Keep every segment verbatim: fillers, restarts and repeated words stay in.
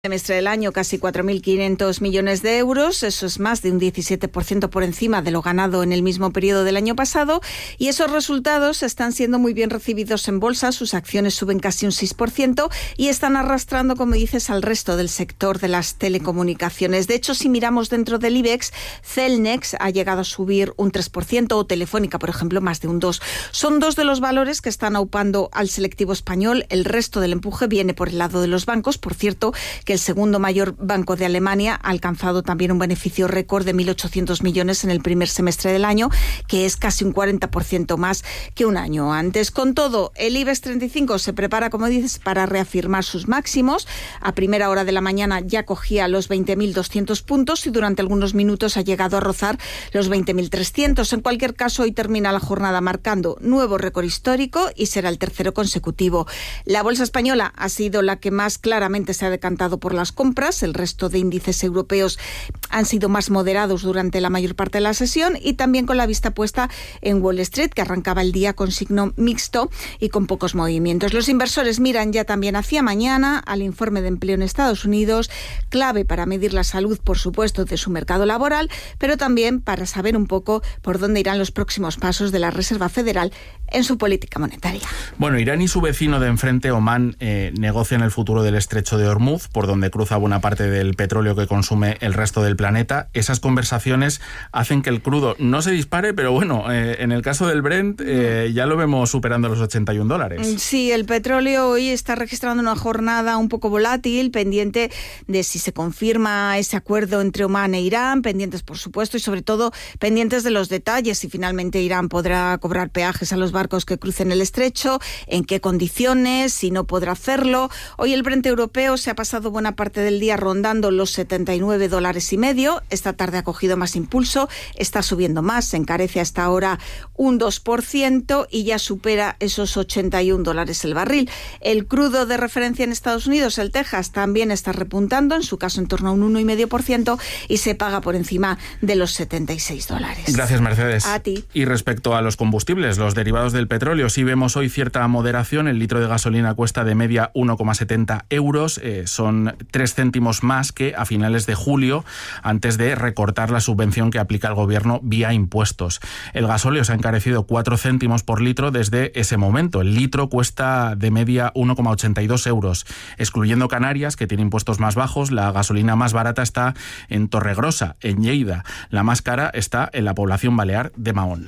Semestre del año, casi cuatro mil quinientos millones de euros, eso es más de un diecisiete por ciento por encima de lo ganado en el mismo periodo del año pasado, y esos resultados están siendo muy bien recibidos en bolsa. Sus acciones suben casi un seis por ciento y están arrastrando, como dices, al resto del sector de las telecomunicaciones. De hecho, si miramos dentro del IBEX, Cellnex ha llegado a subir un tres por ciento o Telefónica, por ejemplo, más de un dos por ciento. Son dos de los valores que están aupando al selectivo español. El resto del empuje viene por el lado de los bancos. Por cierto, que el segundo mayor banco de Alemania ha alcanzado también un beneficio récord de mil ochocientos millones en el primer semestre del año, que es casi un cuarenta por ciento más que un año antes. Con todo, el IBEX treinta y cinco se prepara, como dices, para reafirmar sus máximos. A primera hora de la mañana ya cogía los veinte mil doscientos puntos y durante algunos minutos ha llegado a rozar los veinte mil trescientos. En cualquier caso, hoy termina la jornada marcando nuevo récord histórico y será el tercero consecutivo. La bolsa española ha sido la que más claramente se ha decantado por las compras. El resto de índices europeos han sido más moderados durante la mayor parte de la sesión y también con la vista puesta en Wall Street, que arrancaba el día con signo mixto y con pocos movimientos. Los inversores miran ya también hacia mañana al informe de empleo en Estados Unidos, clave para medir la salud, por supuesto, de su mercado laboral, pero también para saber un poco por dónde irán los próximos pasos de la Reserva Federal en su política monetaria. Bueno, Irán y su vecino de enfrente, Omán, eh, negocian el futuro del estrecho de Hormuz, por donde cruza buena parte del petróleo que consume el resto del planeta. Esas conversaciones hacen que el crudo no se dispare, pero bueno, eh, en el caso del Brent eh, ya lo vemos superando los ochenta y un dólares. Sí, el petróleo hoy está registrando una jornada un poco volátil, pendiente de si se confirma ese acuerdo entre Omán e Irán, pendientes por supuesto y sobre todo pendientes de los detalles, si finalmente Irán podrá cobrar peajes a los barcos que crucen el estrecho, en qué condiciones, si no podrá hacerlo. Hoy el Brent europeo se ha pasado buena parte del día rondando los setenta y nueve dólares y medio. Esta tarde ha cogido más impulso, está subiendo más, se encarece hasta ahora un dos por ciento y ya supera esos ochenta y un dólares el barril. El crudo de referencia en Estados Unidos, el Texas, también está repuntando, en su caso en torno a un uno coma cinco por ciento y se paga por encima de los setenta y seis dólares. Gracias, Mercedes. A ti. Y respecto a los combustibles, los derivados del petróleo, sí vemos hoy cierta moderación. El litro de gasolina cuesta de media uno coma setenta euros, eh, son tres céntimos más que a finales de julio, antes de recortar la subvención que aplica el gobierno vía impuestos. El gasóleo se ha encarecido cuatro céntimos por litro desde ese momento. El litro cuesta de media uno coma ochenta y dos euros. Excluyendo Canarias, que tiene impuestos más bajos, la gasolina más barata está en Torregrosa, en Lleida. La más cara está en la población balear de Mahón.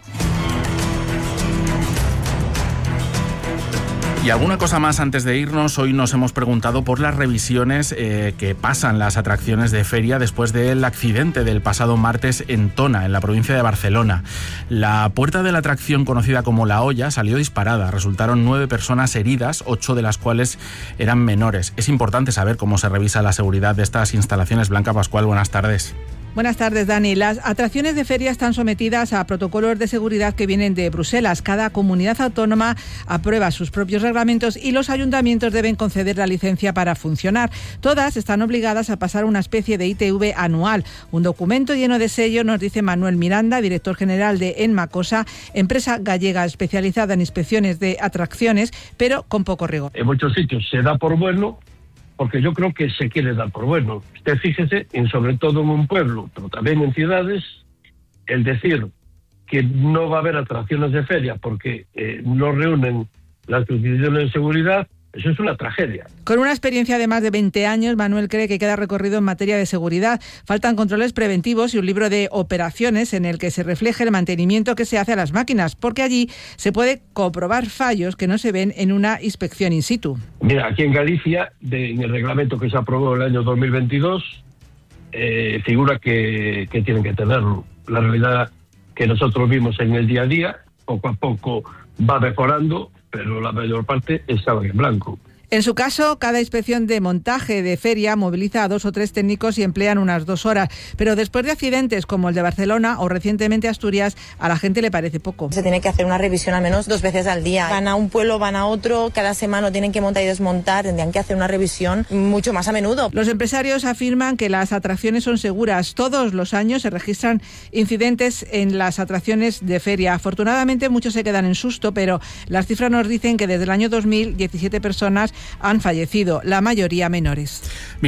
Y alguna cosa más antes de irnos. Hoy nos hemos preguntado por las revisiones eh, que pasan las atracciones de feria después del accidente del pasado martes en Tona, en la provincia de Barcelona. La puerta de la atracción, conocida como La Olla, salió disparada. Resultaron nueve personas heridas, ocho de las cuales eran menores. Es importante saber cómo se revisa la seguridad de estas instalaciones. Blanca Pascual, buenas tardes. Buenas tardes, Dani. Las atracciones de feria están sometidas a protocolos de seguridad que vienen de Bruselas. Cada comunidad autónoma aprueba sus propios reglamentos y los ayuntamientos deben conceder la licencia para funcionar. Todas están obligadas a pasar una especie de I T V anual, un documento lleno de sellos, nos dice Manuel Miranda, director general de Enmacosa, empresa gallega especializada en inspecciones de atracciones, pero con poco rigor. En muchos sitios se da por bueno, porque yo creo que se quiere dar por bueno. Usted fíjese, en, sobre todo en un pueblo, pero también en ciudades, el decir que no va a haber atracciones de feria porque eh, no reúnen las condiciones de seguridad, eso es una tragedia. Con una experiencia de más de veinte años, Manuel cree que queda recorrido en materia de seguridad. Faltan controles preventivos y un libro de operaciones en el que se refleje el mantenimiento que se hace a las máquinas, porque allí se puede comprobar fallos que no se ven en una inspección in situ. Mira, aquí en Galicia, de, en el reglamento que se aprobó el año dos mil veintidós, eh, figura que, que tienen que tenerlo. La realidad que nosotros vimos en el día a día, poco a poco va mejorando, pero la mayor parte estaba en blanco. En su caso, cada inspección de montaje de feria moviliza a dos o tres técnicos y emplean unas dos horas. Pero después de accidentes como el de Barcelona o recientemente Asturias, a la gente le parece poco. Se tiene que hacer una revisión al menos dos veces al día. Van a un pueblo, van a otro, cada semana tienen que montar y desmontar, tendrían que hacer una revisión mucho más a menudo. Los empresarios afirman que las atracciones son seguras. Todos los años se registran incidentes en las atracciones de feria. Afortunadamente muchos se quedan en susto, pero las cifras nos dicen que desde el año dos mil, diecisiete personas han fallecido, la mayoría menores.